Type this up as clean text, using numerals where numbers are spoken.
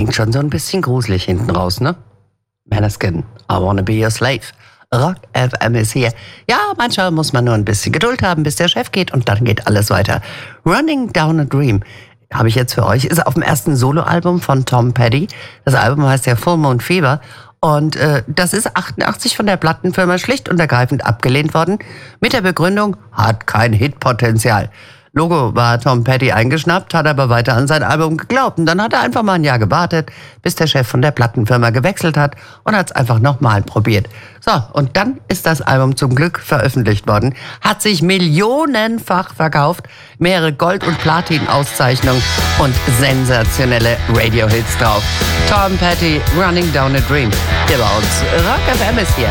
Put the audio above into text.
klingt schon so ein bisschen gruselig hinten raus, ne? Maneskin, I wanna be your slave. Rock FM ist hier. Ja, manchmal muss man nur ein bisschen Geduld haben, bis der Chef geht und dann geht alles weiter. Running Down a Dream habe ich jetzt für euch, ist auf dem ersten Soloalbum von Tom Petty. Das Album heißt ja Full Moon Fever. Und das ist 88 von der Plattenfirma schlicht und ergreifend abgelehnt worden. Mit der Begründung, hat kein Hitpotenzial. Logo war Tom Petty eingeschnappt, hat aber weiter an sein Album geglaubt. Und dann hat er einfach mal ein Jahr gewartet, bis der Chef von der Plattenfirma gewechselt hat und hat es einfach nochmal probiert. So, und dann ist das Album zum Glück veröffentlicht worden, hat sich millionenfach verkauft, mehrere Gold- und Platin-Auszeichnungen und sensationelle Radio-Hits drauf. Tom Petty, Running Down a Dream. Hier bei uns. Rock FM ist hier.